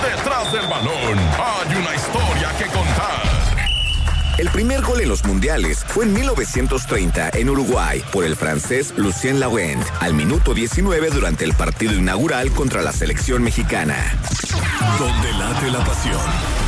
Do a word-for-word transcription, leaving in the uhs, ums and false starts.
Detrás del balón hay una historia que contar. El primer gol en los mundiales fue en mil novecientos treinta en Uruguay por el francés Lucien Laurent al minuto diecinueve durante el partido inaugural contra la selección mexicana. Donde late la pasión.